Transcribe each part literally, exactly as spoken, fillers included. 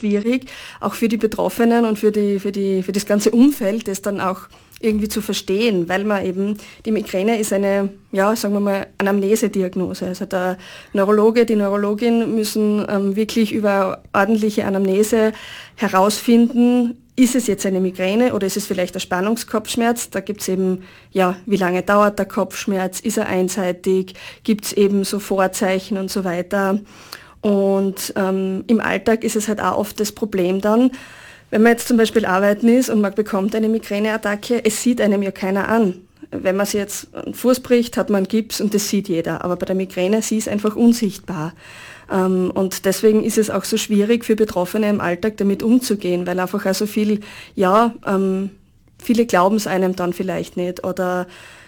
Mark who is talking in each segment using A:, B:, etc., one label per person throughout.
A: schwierig, auch für die Betroffenen und für die, für die, für das ganze Umfeld, das dann auch irgendwie zu verstehen, weil man eben, die Migräne ist eine, ja, sagen wir mal, Anamnesediagnose. Also der Neurologe, die Neurologin müssen ähm, wirklich über ordentliche Anamnese herausfinden, ist es jetzt eine Migräne oder ist es vielleicht ein Spannungskopfschmerz? Da gibt es eben, ja, wie lange dauert der Kopfschmerz? Ist er einseitig? Gibt es eben so Vorzeichen und so weiter? Und ähm, im Alltag ist es halt auch oft das Problem dann, wenn man jetzt zum Beispiel arbeiten ist und man bekommt eine Migräneattacke, es sieht einem ja keiner an. Wenn man sich jetzt einen Fuß bricht, hat man einen Gips und das sieht jeder. Aber bei der Migräne, sie ist einfach unsichtbar. Und deswegen ist es auch so schwierig für Betroffene im Alltag damit umzugehen, weil einfach auch so viel, ja, viele glauben es einem dann vielleicht nicht. Oder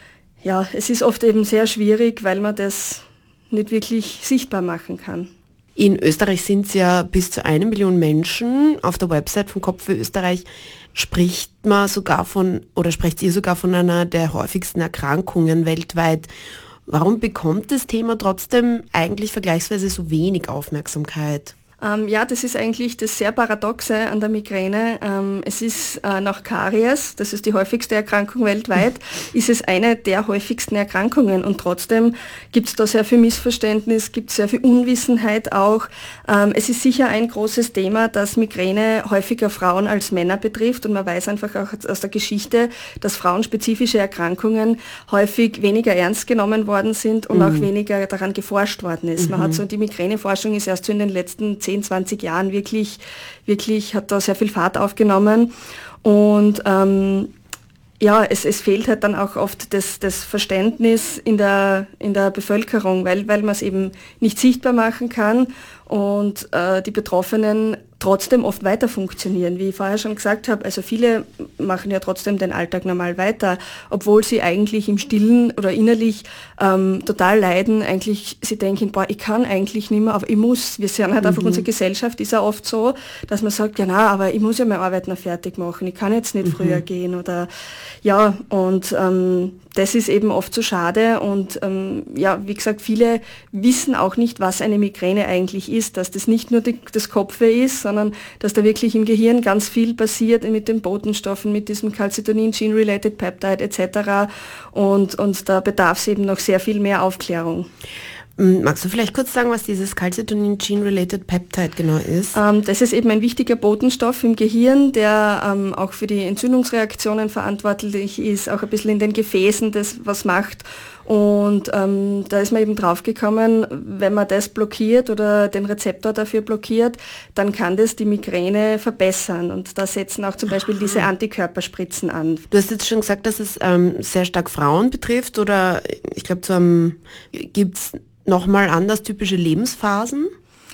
A: ja, es ist oft eben sehr schwierig, weil man das nicht wirklich sichtbar machen kann.
B: In Österreich sind es ja bis zu eine Million Menschen. Auf der Website von Kopfweh Österreich spricht man sogar von, oder sprecht ihr sogar von einer der häufigsten Erkrankungen weltweit. Warum bekommt das Thema trotzdem eigentlich vergleichsweise so wenig Aufmerksamkeit?
A: Ähm, ja, das ist eigentlich das sehr Paradoxe an der Migräne. Ähm, es ist äh, nach Karies, das ist die häufigste Erkrankung weltweit, ist es eine der häufigsten Erkrankungen und trotzdem gibt es da sehr viel Missverständnis, gibt es sehr viel Unwissenheit auch. Ähm, es ist sicher ein großes Thema, dass Migräne häufiger Frauen als Männer betrifft und man weiß einfach auch aus der Geschichte, dass frauenspezifische Erkrankungen häufig weniger ernst genommen worden sind und mhm. auch weniger daran geforscht worden ist. Mhm. Man hat so, die Migräneforschung ist erst so in den letzten zehn, zwanzig Jahren wirklich, wirklich hat da sehr viel Fahrt aufgenommen und ähm, ja, es, es fehlt halt dann auch oft das, das Verständnis in der, in der Bevölkerung, weil, weil man es eben nicht sichtbar machen kann und äh, die Betroffenen trotzdem oft weiter funktionieren. Wie ich vorher schon gesagt habe, also viele machen ja trotzdem den Alltag normal weiter, obwohl sie eigentlich im Stillen oder innerlich ähm, total leiden. Eigentlich, sie denken, boah, ich kann eigentlich nicht mehr, aber ich muss. Wir sind halt mhm. einfach, unsere Gesellschaft ist ja oft so, dass man sagt, ja na, aber ich muss ja meine Arbeit noch fertig machen, ich kann jetzt nicht mhm. früher gehen oder ja, und ähm, das ist eben oft so schade und ähm, ja, wie gesagt, viele wissen auch nicht, was eine Migräne eigentlich ist, dass das nicht nur die, das Kopfweh ist, sondern dass da wirklich im Gehirn ganz viel passiert mit den Botenstoffen, mit diesem Calcitonin, Gene-Related Peptide et cetera. Und, und da bedarf es eben noch sehr viel mehr Aufklärung.
B: Magst du vielleicht kurz sagen, was dieses Calcitonin Gene-Related Peptide genau ist?
A: Ähm, das ist eben ein wichtiger Botenstoff im Gehirn, der ähm, auch für die Entzündungsreaktionen verantwortlich ist, auch ein bisschen in den Gefäßen das was macht. Und ähm, da ist man eben draufgekommen, wenn man das blockiert oder den Rezeptor dafür blockiert, dann kann das die Migräne verbessern. Und da setzen auch zum Beispiel diese Antikörperspritzen an.
B: Du hast jetzt schon gesagt, dass es ähm, sehr stark Frauen betrifft oder ich glaube, so, ähm, gibt es nochmal anders typische Lebensphasen?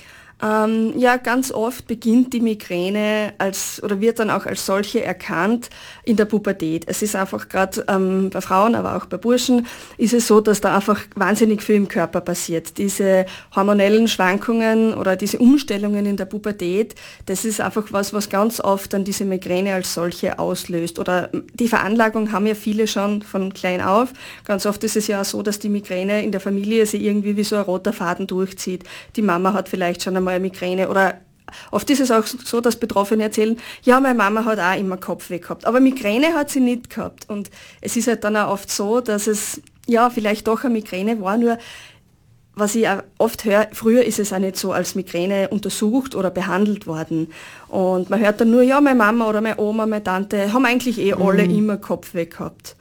A: Ähm, ja, ganz oft beginnt die Migräne als oder wird dann auch als solche erkannt in der Pubertät. Es ist einfach gerade ähm, bei Frauen, aber auch bei Burschen ist es so, dass da einfach wahnsinnig viel im Körper passiert. Diese hormonellen Schwankungen oder diese Umstellungen in der Pubertät, das ist einfach was, was ganz oft dann diese Migräne als solche auslöst. Oder die Veranlagung haben ja viele schon von klein auf. Ganz oft ist es ja auch so, dass die Migräne in der Familie sich irgendwie wie so ein roter Faden durchzieht. Die Mama hat vielleicht schon einmal Migräne oder oft ist es auch so, dass Betroffene erzählen, ja, meine Mama hat auch immer Kopfweh gehabt, aber Migräne hat sie nicht gehabt. Und es ist halt dann auch oft so, dass es ja vielleicht doch eine Migräne war, nur was ich auch oft höre, früher ist es auch nicht so als Migräne untersucht oder behandelt worden. Und man hört dann nur, ja, meine Mama oder meine Oma, meine Tante haben eigentlich eh alle mhm. immer Kopfweh gehabt.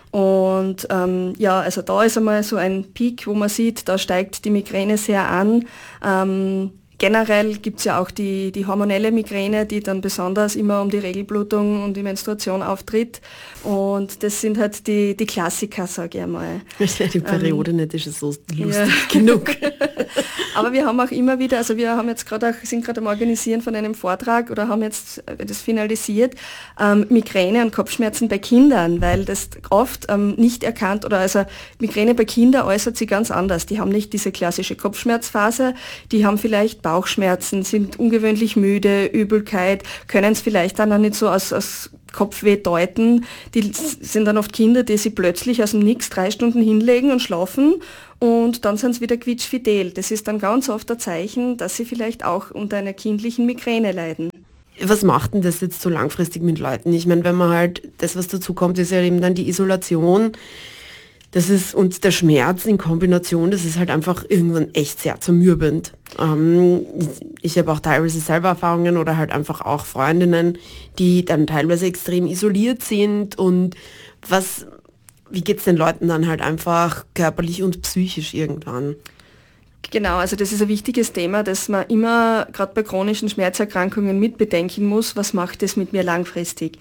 A: Und ähm, ja, also da ist einmal so ein Peak, wo man sieht, da steigt die Migräne sehr an. Ähm, generell gibt es ja auch die, die hormonelle Migräne, die dann besonders immer um die Regelblutung und die Menstruation auftritt. Und das sind halt die, die Klassiker, sage ich einmal.
B: Die Periode ähm, nicht ist so lustig ja. genug.
A: Aber wir haben auch immer wieder, also wir haben jetzt gerade auch, sind gerade am Organisieren von einem Vortrag oder haben jetzt das finalisiert, ähm, Migräne und Kopfschmerzen bei Kindern, weil das oft ähm, nicht erkannt oder also Migräne bei Kindern äußert sich ganz anders. Die haben nicht diese klassische Kopfschmerzphase, die haben vielleicht Bauchschmerzen, sind ungewöhnlich müde, Übelkeit, können es vielleicht dann auch nicht so aus, aus Kopfweh deuten. Die sind dann oft Kinder, die sie plötzlich aus dem Nix drei Stunden hinlegen und schlafen und dann sind sie wieder quietschfidel. Das ist dann ganz oft ein Zeichen, dass sie vielleicht auch unter einer kindlichen Migräne leiden.
B: Was macht denn das jetzt so langfristig mit Leuten? Ich meine, wenn man halt, das was dazu kommt, ist ja eben dann die Isolation, das ist, und der Schmerz in Kombination, das ist halt einfach irgendwann echt sehr zermürbend. Ähm, ich habe auch teilweise selber Erfahrungen oder halt einfach auch Freundinnen, die dann teilweise extrem isoliert sind und was, wie geht es den Leuten dann halt einfach körperlich und psychisch irgendwann?
A: Genau, also das ist ein wichtiges Thema, das man immer gerade bei chronischen Schmerzerkrankungen mitbedenken muss. Was macht das mit mir langfristig?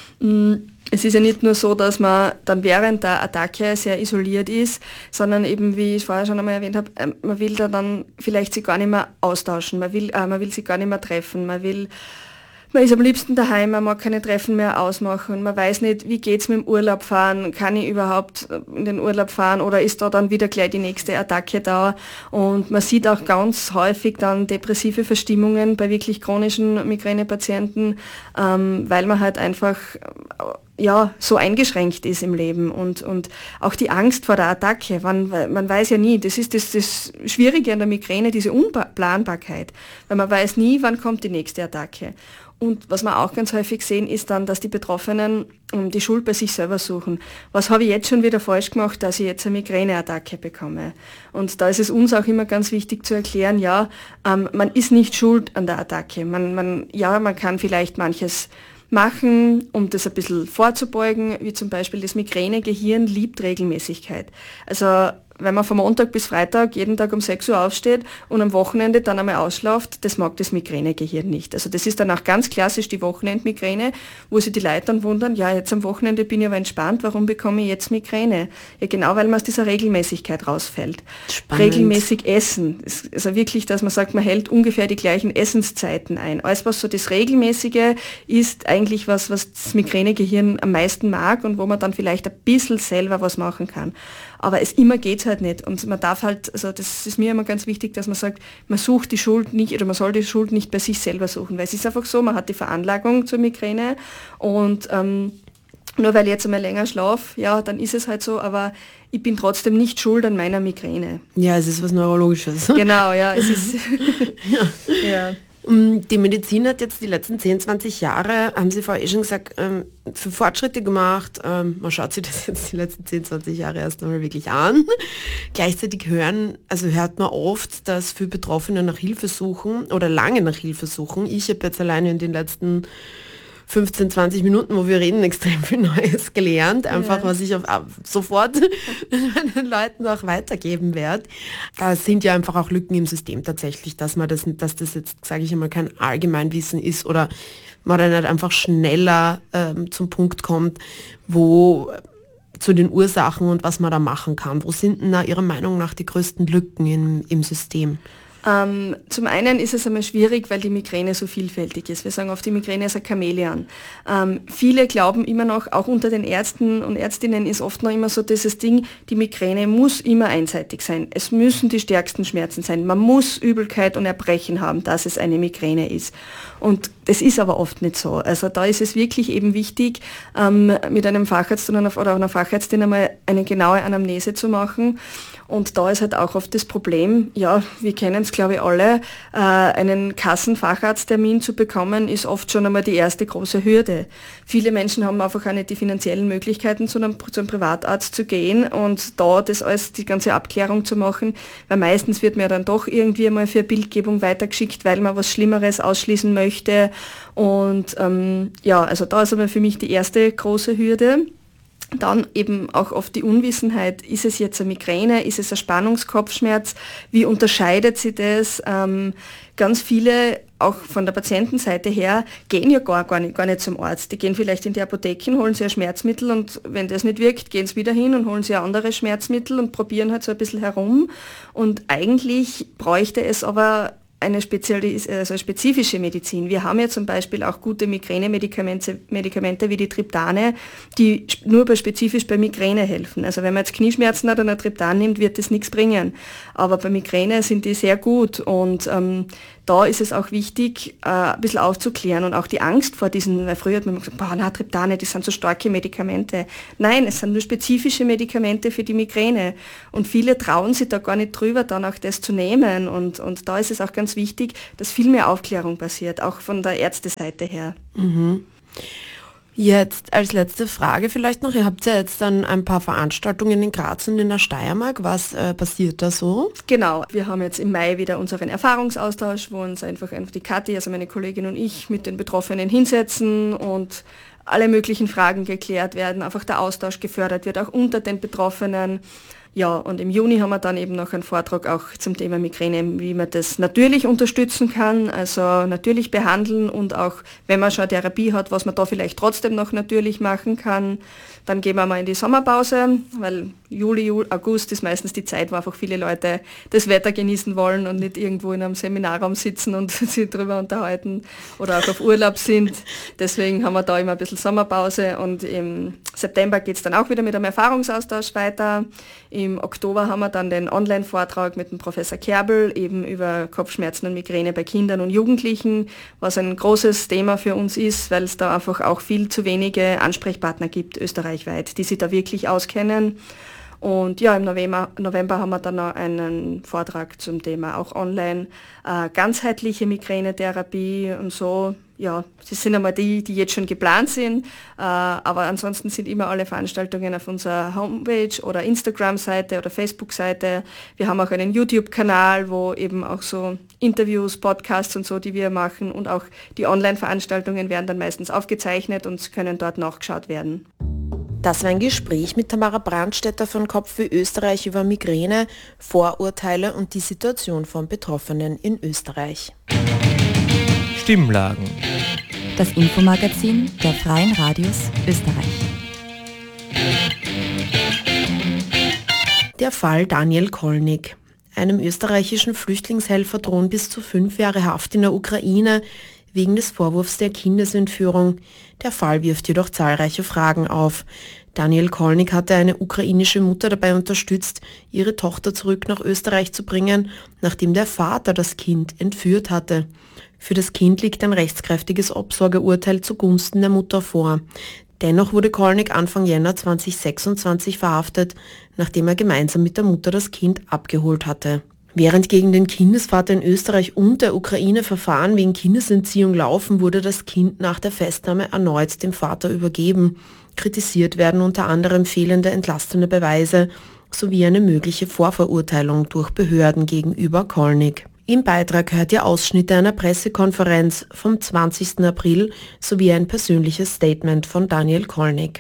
A: Es ist ja nicht nur so, dass man dann während der Attacke sehr isoliert ist, sondern eben, wie ich vorher schon einmal erwähnt habe, man will da dann vielleicht sich gar nicht mehr austauschen, man will, äh, man will sich gar nicht mehr treffen, man will Man ist am liebsten daheim, man mag keine Treffen mehr ausmachen, man weiß nicht, wie geht's mit dem Urlaub fahren, kann ich überhaupt in den Urlaub fahren oder ist da dann wieder gleich die nächste Attacke da? Und man sieht auch ganz häufig dann depressive Verstimmungen bei wirklich chronischen Migränepatienten, ähm, weil man halt einfach ja, so eingeschränkt ist im Leben und, und auch die Angst vor der Attacke, man, man weiß ja nie, das ist das, das Schwierige an der Migräne, diese Unplanbarkeit, weil man weiß nie, wann kommt die nächste Attacke. Und was wir auch ganz häufig sehen, ist dann, dass die Betroffenen um, die Schuld bei sich selber suchen. Was habe ich jetzt schon wieder falsch gemacht, dass ich jetzt eine Migräneattacke bekomme? Und da ist es uns auch immer ganz wichtig zu erklären, ja, ähm, man ist nicht schuld an der Attacke. Man, man, ja, man kann vielleicht manches machen, um das ein bisschen vorzubeugen, wie zum Beispiel das Migränegehirn liebt Regelmäßigkeit. Also wenn man von Montag bis Freitag jeden Tag um sechs Uhr aufsteht und am Wochenende dann einmal ausschlaft, das mag das Migränegehirn nicht. Also das ist dann auch ganz klassisch die Wochenendmigräne, wo sich die Leute dann wundern, ja, jetzt am Wochenende bin ich aber entspannt, warum bekomme ich jetzt Migräne? Ja, genau, weil man aus dieser Regelmäßigkeit rausfällt. Spannend. Regelmäßig essen. Also wirklich, dass man sagt, man hält ungefähr die gleichen Essenszeiten ein. Alles, was so das Regelmäßige ist, eigentlich was, was das Migränegehirn am meisten mag und wo man dann vielleicht ein bisschen selber was machen kann. Aber es immer geht halt nicht. Und man darf halt, also das ist mir immer ganz wichtig, dass man sagt, man sucht die Schuld nicht oder man soll die Schuld nicht bei sich selber suchen. Weil es ist einfach so, man hat die Veranlagung zur Migräne und ähm, nur weil ich jetzt einmal länger schlafe, ja, dann ist es halt so, aber ich bin trotzdem nicht schuld an meiner Migräne.
B: Ja, es ist was Neurologisches.
A: Genau, ja, es ist...
B: ja. ja. Die Medizin hat jetzt die letzten zehn, zwanzig Jahre, haben Sie vorher eh schon gesagt, ähm, für Fortschritte gemacht. Ähm, man schaut sich das jetzt die letzten zehn, zwanzig Jahre erst einmal wirklich an. Gleichzeitig hören, also hört man oft, dass für Betroffene nach Hilfe suchen oder lange nach Hilfe suchen. Ich habe jetzt alleine in den letzten fünfzehn, zwanzig Minuten, wo wir reden, extrem viel Neues gelernt, einfach ja. was ich auf, sofort den Leuten auch weitergeben werde. Da sind ja einfach auch Lücken im System tatsächlich, dass man das, dass das jetzt, sage ich einmal, kein Allgemeinwissen ist oder man dann halt einfach schneller ähm, zum Punkt kommt, wo zu den Ursachen und was man da machen kann. Wo sind denn da Ihrer Meinung nach die größten Lücken im, im System?
A: Ähm, zum einen ist es einmal schwierig, weil die Migräne so vielfältig ist. Wir sagen oft, die Migräne ist ein Chamäleon. Ähm, viele glauben immer noch, auch unter den Ärzten und Ärztinnen ist oft noch immer so dieses Ding, die Migräne muss immer einseitig sein. Es müssen die stärksten Schmerzen sein. Man muss Übelkeit und Erbrechen haben, dass es eine Migräne ist. Und das ist aber oft nicht so. Also da ist es wirklich eben wichtig, ähm, mit einem Facharzt oder einer, oder einer Fachärztin einmal eine genaue Anamnese zu machen. Und da ist halt auch oft das Problem, ja, wir kennen es glaube ich alle, äh, einen Kassenfacharzttermin zu bekommen, ist oft schon einmal die erste große Hürde. Viele Menschen haben einfach auch nicht die finanziellen Möglichkeiten, zu einem, zu einem Privatarzt zu gehen und da das alles, die ganze Abklärung zu machen, weil meistens wird man ja dann doch irgendwie einmal für Bildgebung weitergeschickt, weil man was Schlimmeres ausschließen möchte. Und ähm, ja, also da ist aber für mich die erste große Hürde. Dann eben auch oft die Unwissenheit, ist es jetzt eine Migräne, ist es ein Spannungskopfschmerz, wie unterscheidet sich das? Ähm, ganz viele, auch von der Patientenseite her, gehen ja gar, gar, nicht, gar nicht zum Arzt. Die gehen vielleicht in die Apotheken, holen sich ein Schmerzmittel und wenn das nicht wirkt, gehen sie wieder hin und holen sich andere Schmerzmittel und probieren halt so ein bisschen herum. Und eigentlich bräuchte es aber eine Spezialis- also spezifische Medizin. Wir haben ja zum Beispiel auch gute Migräne-Medikamente Medikamente wie die Triptane, die nur bei, spezifisch bei Migräne helfen. Also wenn man jetzt Knieschmerzen hat und ein Triptan nimmt, wird das nichts bringen. Aber bei Migräne sind die sehr gut und ähm, da ist es auch wichtig, äh, ein bisschen aufzuklären und auch die Angst vor diesen, weil früher hat man gesagt, boah, na, Triptane, das sind so starke Medikamente. Nein, es sind nur spezifische Medikamente für die Migräne und viele trauen sich da gar nicht drüber, dann auch das zu nehmen und, und da ist es auch ganz wichtig, dass viel mehr Aufklärung passiert, auch von der Ärzteseite her.
B: Mhm. Jetzt als letzte Frage vielleicht noch, ihr habt ja jetzt dann ein paar Veranstaltungen in Graz und in der Steiermark. Was äh, passiert da so?
A: Genau, wir haben jetzt im Mai wieder unseren Erfahrungsaustausch, wo uns einfach, einfach die Kathi, also meine Kollegin und ich, mit den Betroffenen hinsetzen und alle möglichen Fragen geklärt werden, einfach der Austausch gefördert wird, auch unter den Betroffenen. Ja, und im Juni haben wir dann eben noch einen Vortrag auch zum Thema Migräne, wie man das natürlich unterstützen kann, also natürlich behandeln und auch, wenn man schon Therapie hat, was man da vielleicht trotzdem noch natürlich machen kann. Dann gehen wir mal in die Sommerpause, weil Juli, Juli, August ist meistens die Zeit, wo einfach viele Leute das Wetter genießen wollen und nicht irgendwo in einem Seminarraum sitzen und sich drüber unterhalten oder auch auf Urlaub sind. Deswegen haben wir da immer ein bisschen Sommerpause und im September geht es dann auch wieder mit einem Erfahrungsaustausch weiter. Im Oktober haben wir dann den Online-Vortrag mit dem Professor Kerbel eben über Kopfschmerzen und Migräne bei Kindern und Jugendlichen, was ein großes Thema für uns ist, weil es da einfach auch viel zu wenige Ansprechpartner gibt österreichweit, die sich da wirklich auskennen. Und ja, im November, November haben wir dann noch einen Vortrag zum Thema auch online äh, ganzheitliche Migränetherapie und so. Ja, das sind einmal die, die jetzt schon geplant sind, äh, aber ansonsten sind immer alle Veranstaltungen auf unserer Homepage oder Instagram-Seite oder Facebook-Seite. Wir haben auch einen YouTube-Kanal, wo eben auch so Interviews, Podcasts und so, die wir machen und auch die Online-Veranstaltungen werden dann meistens aufgezeichnet und können dort nachgeschaut werden.
B: Das war ein Gespräch mit Tamara Brandstätter von Kopfweh Österreich über Migräne, Vorurteile und die Situation von Betroffenen in Österreich.
C: Stimmlagen.
D: Das Infomagazin der Freien Radios Österreich.
B: Der Fall Daniel Kolnig. Einem österreichischen Flüchtlingshelfer drohen bis zu fünf Jahre Haft in der Ukraine wegen des Vorwurfs der Kindesentführung. Der Fall wirft jedoch zahlreiche Fragen auf. Daniel Kolnig hatte eine ukrainische Mutter dabei unterstützt, ihre Tochter zurück nach Österreich zu bringen, nachdem der Vater das Kind entführt hatte. Für das Kind liegt ein rechtskräftiges Obsorgeurteil zugunsten der Mutter vor. Dennoch wurde Kolnig Anfang Jänner zweitausendsechsundzwanzig verhaftet, nachdem er gemeinsam mit der Mutter das Kind abgeholt hatte. Während gegen den Kindesvater in Österreich und der Ukraine Verfahren wegen Kindesentziehung laufen, wurde das Kind nach der Festnahme erneut dem Vater übergeben. Kritisiert werden unter anderem fehlende entlastende Beweise sowie eine mögliche Vorverurteilung durch Behörden gegenüber Kolnig. Im Beitrag hört ihr Ausschnitte einer Pressekonferenz vom zwanzigsten April sowie ein persönliches Statement von Daniel Kolnig.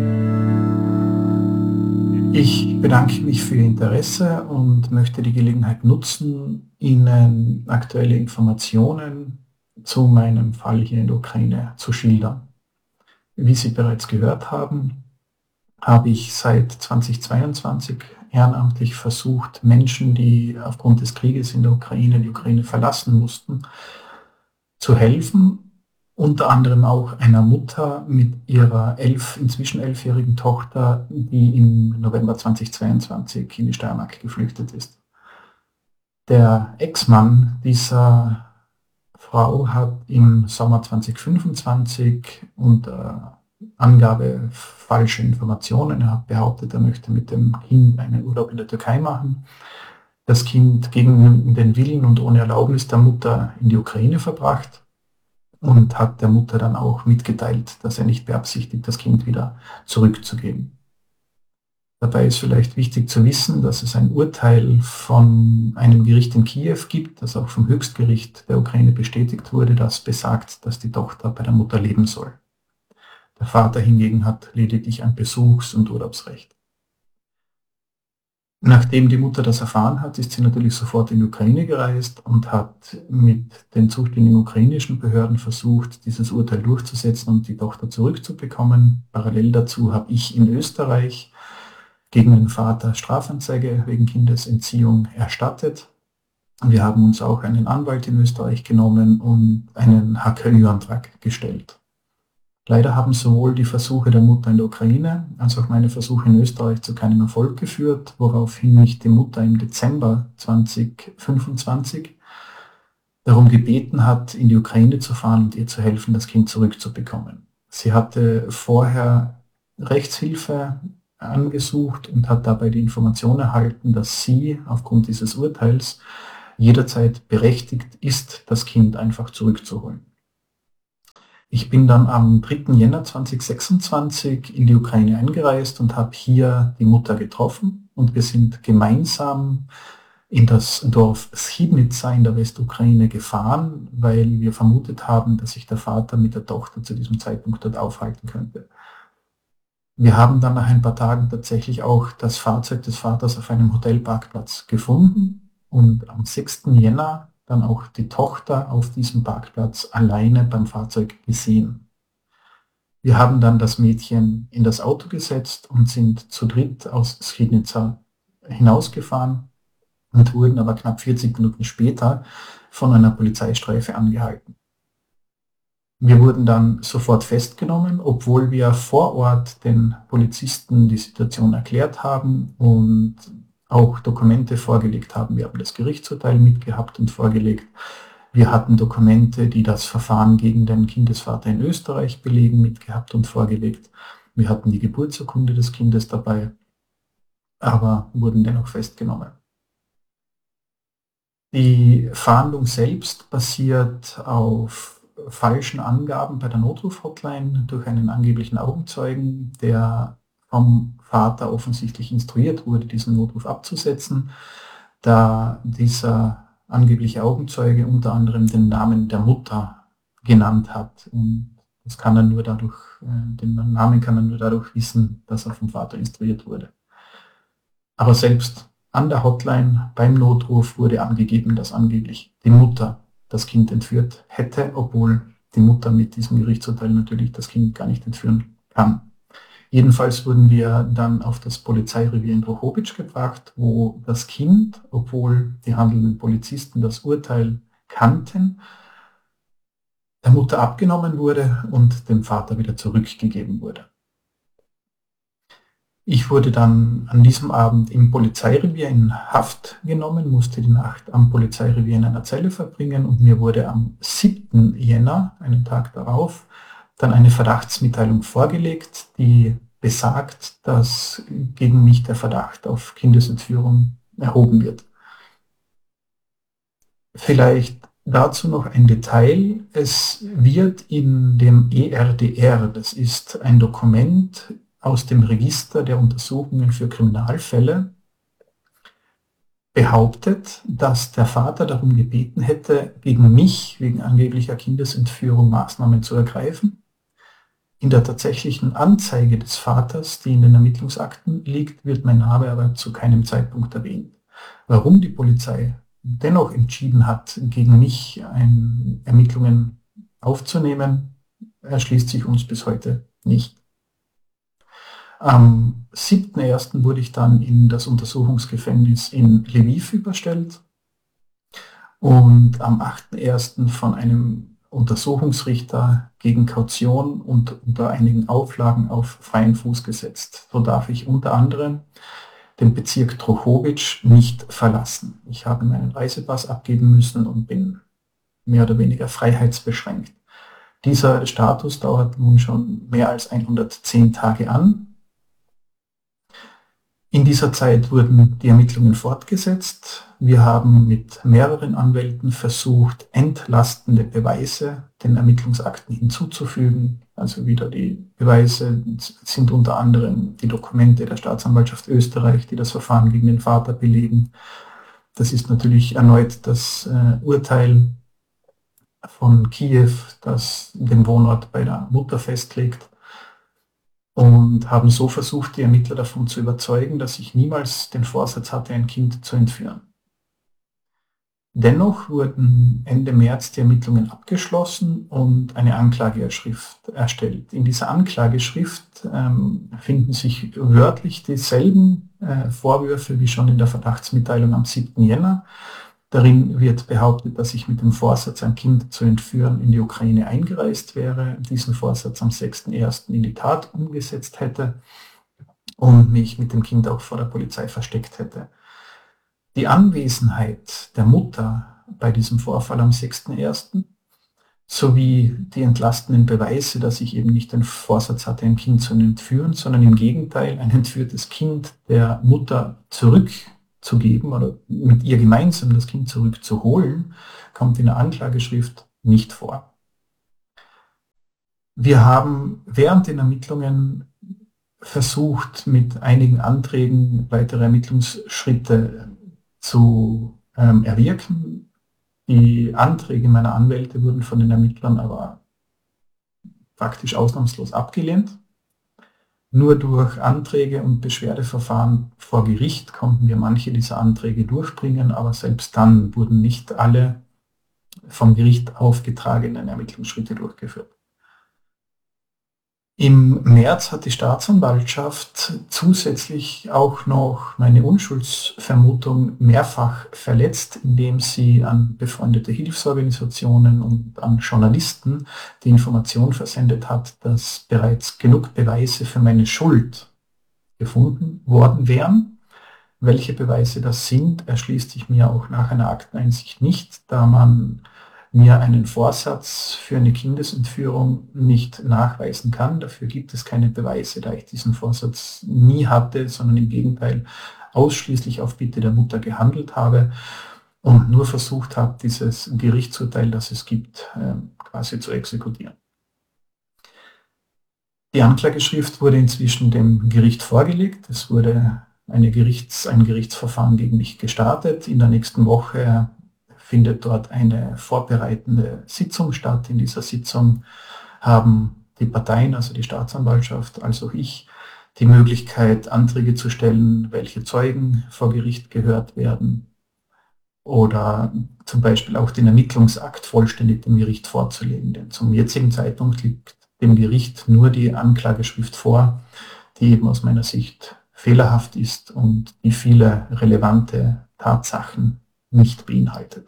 E: Ich bedanke mich für Ihr Interesse und möchte die Gelegenheit nutzen, Ihnen aktuelle Informationen zu meinem Fall hier in der Ukraine zu schildern. Wie Sie bereits gehört haben, habe ich seit zweitausendzweiundzwanzig ehrenamtlich versucht, Menschen, die aufgrund des Krieges in der Ukraine die Ukraine verlassen mussten, zu helfen. Unter anderem auch einer Mutter mit ihrer elf, inzwischen elfjährigen Tochter, die im November zweitausendzweiundzwanzig in die Steiermark geflüchtet ist. Der Ex-Mann dieser Frau hat im Sommer zweitausendfünfundzwanzig unter Angabe falscher Informationen, er hat behauptet, er möchte mit dem Kind einen Urlaub in der Türkei machen, das Kind gegen den Willen und ohne Erlaubnis der Mutter in die Ukraine verbracht und hat der Mutter dann auch mitgeteilt, dass er nicht beabsichtigt, das Kind wieder zurückzugeben. Dabei ist vielleicht wichtig zu wissen, dass es ein Urteil von einem Gericht in Kiew gibt, das auch vom Höchstgericht der Ukraine bestätigt wurde, das besagt, dass die Tochter bei der Mutter leben soll. Der Vater hingegen hat lediglich ein Besuchs- und Urlaubsrecht. Nachdem die Mutter das erfahren hat, ist sie natürlich sofort in die Ukraine gereist und hat mit den zuständigen ukrainischen Behörden versucht, dieses Urteil durchzusetzen und die Tochter zurückzubekommen. Parallel dazu habe ich in Österreich gegen den Vater Strafanzeige wegen Kindesentziehung erstattet. Wir haben uns auch einen Anwalt in Österreich genommen und einen H K Ü-Antrag gestellt. Leider haben sowohl die Versuche der Mutter in der Ukraine als auch meine Versuche in Österreich zu keinem Erfolg geführt, woraufhin mich die Mutter im Dezember zweitausendfünfundzwanzig darum gebeten hat, in die Ukraine zu fahren und ihr zu helfen, das Kind zurückzubekommen. Sie hatte vorher Rechtshilfe angesucht und hat dabei die Information erhalten, dass sie aufgrund dieses Urteils jederzeit berechtigt ist, das Kind einfach zurückzuholen. Ich bin dann am dritten Jänner zweitausendsechsundzwanzig in die Ukraine eingereist und habe hier die Mutter getroffen und wir sind gemeinsam in das Dorf Schidnica in der Westukraine gefahren, weil wir vermutet haben, dass sich der Vater mit der Tochter zu diesem Zeitpunkt dort aufhalten könnte. Wir haben dann nach ein paar Tagen tatsächlich auch das Fahrzeug des Vaters auf einem Hotelparkplatz gefunden und am sechsten Jänner dann auch die Tochter auf diesem Parkplatz alleine beim Fahrzeug gesehen. Wir haben dann das Mädchen in das Auto gesetzt und sind zu dritt aus Schidnica hinausgefahren und wurden aber knapp vierzig Minuten später von einer Polizeistreife angehalten. Wir wurden dann sofort festgenommen, obwohl wir vor Ort den Polizisten die Situation erklärt haben und auch Dokumente vorgelegt haben. Wir haben das Gerichtsurteil mitgehabt und vorgelegt. Wir hatten Dokumente, die das Verfahren gegen den Kindesvater in Österreich belegen, mitgehabt und vorgelegt. Wir hatten die Geburtsurkunde des Kindes dabei, aber wurden dennoch festgenommen. Die Fahndung selbst basiert auf falschen Angaben bei der Notruf-Hotline durch einen angeblichen Augenzeugen, der vom Vater offensichtlich instruiert wurde, diesen Notruf abzusetzen, da dieser angebliche Augenzeuge unter anderem den Namen der Mutter genannt hat. Und das kann er nur dadurch, den Namen kann er nur dadurch wissen, dass er vom Vater instruiert wurde. Aber selbst an der Hotline beim Notruf wurde angegeben, dass angeblich die Mutter das Kind entführt hätte, obwohl die Mutter mit diesem Gerichtsurteil natürlich das Kind gar nicht entführen kann. Jedenfalls wurden wir dann auf das Polizeirevier in Drohobitsch gebracht, wo das Kind, obwohl die handelnden Polizisten das Urteil kannten, der Mutter abgenommen wurde und dem Vater wieder zurückgegeben wurde. Ich wurde dann an diesem Abend im Polizeirevier in Haft genommen, musste die Nacht am Polizeirevier in einer Zelle verbringen und mir wurde am siebten Jänner, einen Tag darauf, dann eine Verdachtsmitteilung vorgelegt, die besagt, dass gegen mich der Verdacht auf Kindesentführung erhoben wird. Vielleicht dazu noch ein Detail. Es wird in dem E R D R, das ist ein Dokument aus dem Register der Untersuchungen für Kriminalfälle, behauptet, dass der Vater darum gebeten hätte, gegen mich wegen angeblicher Kindesentführung Maßnahmen zu ergreifen. In der tatsächlichen Anzeige des Vaters, die in den Ermittlungsakten liegt, wird mein Name aber zu keinem Zeitpunkt erwähnt. Warum die Polizei dennoch entschieden hat, gegen mich ein, Ermittlungen aufzunehmen, erschließt sich uns bis heute nicht. Am siebten ersten wurde ich dann in das Untersuchungsgefängnis in Lviv überstellt und am achten ersten von einem Untersuchungsrichter gegen Kaution und unter einigen Auflagen auf freien Fuß gesetzt. So darf ich unter anderem den Bezirk Drohobitsch nicht verlassen. Ich habe meinen Reisepass abgeben müssen und bin mehr oder weniger freiheitsbeschränkt. Dieser Status dauert nun schon mehr als hundertzehn Tage an. In dieser Zeit wurden die Ermittlungen fortgesetzt. Wir haben mit mehreren Anwälten versucht, entlastende Beweise den Ermittlungsakten hinzuzufügen. Also wieder die Beweise sind unter anderem die Dokumente der Staatsanwaltschaft Österreich, die das Verfahren gegen den Vater belegen. Das ist natürlich erneut das äh, Urteil von Kiew, das den Wohnort bei der Mutter festlegt. Und haben so versucht, die Ermittler davon zu überzeugen, dass ich niemals den Vorsatz hatte, ein Kind zu entführen. Dennoch wurden Ende März die Ermittlungen abgeschlossen und eine Anklageschrift erstellt. In dieser Anklageschrift ähm, finden sich wörtlich dieselben äh, Vorwürfe wie schon in der Verdachtsmitteilung am siebten Jänner. Darin wird behauptet, dass ich mit dem Vorsatz, ein Kind zu entführen, in die Ukraine eingereist wäre, diesen Vorsatz am sechsten ersten in die Tat umgesetzt hätte und mich mit dem Kind auch vor der Polizei versteckt hätte. Die Anwesenheit der Mutter bei diesem Vorfall am sechsten ersten sowie die entlastenden Beweise, dass ich eben nicht den Vorsatz hatte, ein Kind zu entführen, sondern im Gegenteil ein entführtes Kind der Mutter zurückzugeben oder mit ihr gemeinsam das Kind zurückzuholen, kommt in der Anklageschrift nicht vor. Wir haben während den Ermittlungen versucht, mit einigen Anträgen weitere Ermittlungsschritte zu ähm, erwirken. Die Anträge meiner Anwälte wurden von den Ermittlern aber praktisch ausnahmslos abgelehnt. Nur durch Anträge und Beschwerdeverfahren vor Gericht konnten wir manche dieser Anträge durchbringen, aber selbst dann wurden nicht alle vom Gericht aufgetragenen Ermittlungsschritte durchgeführt. Im März hat die Staatsanwaltschaft zusätzlich auch noch meine Unschuldsvermutung mehrfach verletzt, indem sie an befreundete Hilfsorganisationen und an Journalisten die Information versendet hat, dass bereits genug Beweise für meine Schuld gefunden worden wären. Welche Beweise das sind, erschließt sich mir auch nach einer Akteneinsicht nicht, da man mir einen Vorsatz für eine Kindesentführung nicht nachweisen kann. Dafür gibt es keine Beweise, da ich diesen Vorsatz nie hatte, sondern im Gegenteil ausschließlich auf Bitte der Mutter gehandelt habe und nur versucht habe, dieses Gerichtsurteil, das es gibt, quasi zu exekutieren. Die Anklageschrift wurde inzwischen dem Gericht vorgelegt. Es wurde eine Gerichts-, ein Gerichtsverfahren gegen mich gestartet. In der nächsten Woche findet dort eine vorbereitende Sitzung statt. In dieser Sitzung haben die Parteien, also die Staatsanwaltschaft, als auch ich, die Möglichkeit, Anträge zu stellen, welche Zeugen vor Gericht gehört werden oder zum Beispiel auch den Ermittlungsakt vollständig dem Gericht vorzulegen. Denn zum jetzigen Zeitpunkt liegt dem Gericht nur die Anklageschrift vor, die eben aus meiner Sicht fehlerhaft ist und die viele relevante Tatsachen nicht beinhaltet.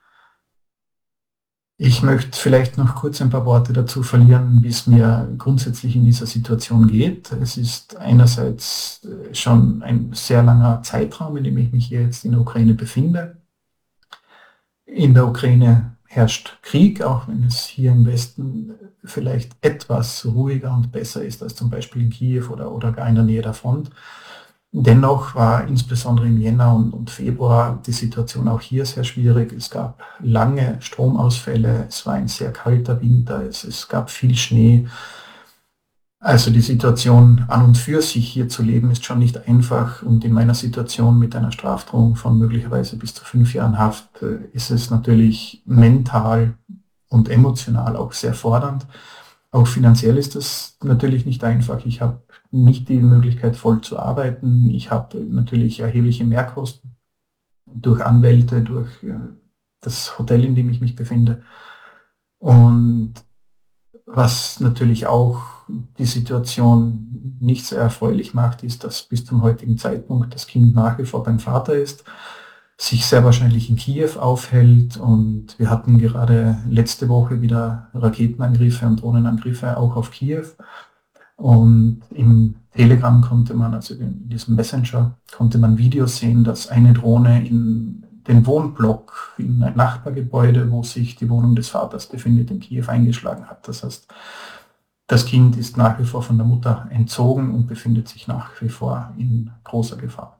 E: Ich möchte vielleicht noch kurz ein paar Worte dazu verlieren, wie es mir grundsätzlich in dieser Situation geht. Es ist einerseits schon ein sehr langer Zeitraum, in dem ich mich hier jetzt in der Ukraine befinde. In der Ukraine herrscht Krieg, auch wenn es hier im Westen vielleicht etwas ruhiger und besser ist als zum Beispiel in Kiew oder, oder gar in der Nähe der Front. Dennoch war insbesondere im Jänner und, und Februar die Situation auch hier sehr schwierig. Es gab lange Stromausfälle, es war ein sehr kalter Winter, es, es gab viel Schnee. Also die Situation an und für sich hier zu leben ist schon nicht einfach und in meiner Situation mit einer Strafdrohung von möglicherweise bis zu fünf Jahren Haft ist es natürlich mental und emotional auch sehr fordernd. Auch finanziell ist das natürlich nicht einfach. Ich habe nicht die Möglichkeit, voll zu arbeiten. Ich habe natürlich erhebliche Mehrkosten durch Anwälte, durch das Hotel, in dem ich mich befinde. Und was natürlich auch die Situation nicht sehr erfreulich macht, ist, dass bis zum heutigen Zeitpunkt das Kind nach wie vor beim Vater ist, sich sehr wahrscheinlich in Kiew aufhält und wir hatten gerade letzte Woche wieder Raketenangriffe und Drohnenangriffe auch auf Kiew. Und im Telegram konnte man, also in diesem Messenger, konnte man Videos sehen, dass eine Drohne in den Wohnblock, in ein Nachbargebäude, wo sich die Wohnung des Vaters befindet, in Kiew eingeschlagen hat. Das heißt, das Kind ist nach wie vor von der Mutter entzogen und befindet sich nach wie vor in großer Gefahr.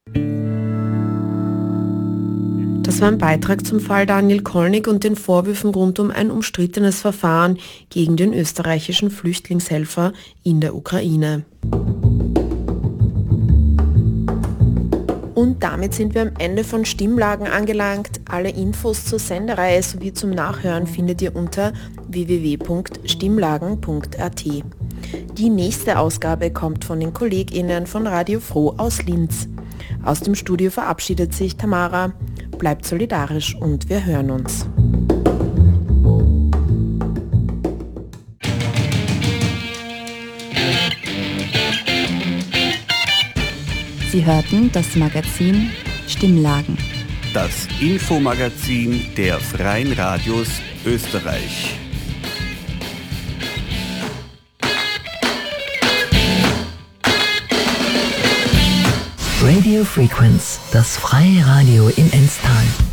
B: Das war ein Beitrag zum Fall Daniel Kolnig und den Vorwürfen rund um ein umstrittenes Verfahren gegen den österreichischen Flüchtlingshelfer in der Ukraine. Und damit sind wir am Ende von Stimmlagen angelangt. Alle Infos zur Sendereihe sowie zum Nachhören findet ihr unter w w w punkt stimmlagen punkt a t. Die nächste Ausgabe kommt von den KollegInnen von Radio Froh aus Linz. Aus dem Studio verabschiedet sich Tamara. Bleibt solidarisch und wir hören uns.
D: Sie hörten das Magazin Stimmlagen.
C: Das Infomagazin der Freien Radios Österreich.
F: Radio Frequenz, das freie Radio in Enstal.